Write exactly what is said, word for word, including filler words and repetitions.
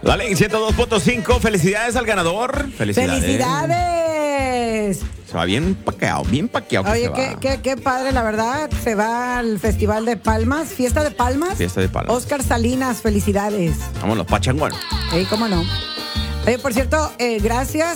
Dale, en ciento dos punto cinco, felicidades al ganador. Felicidades. ¡Felicidades! Se va bien paqueado, bien paqueado. que Oye, se qué, va. qué, qué padre, la verdad. Se va al Festival de Palmas, Fiesta de Palmas. Fiesta de Palmas. Oscar Salinas, felicidades. Vámonos, pachangón. Ey, cómo no. Oye, por cierto, eh, gracias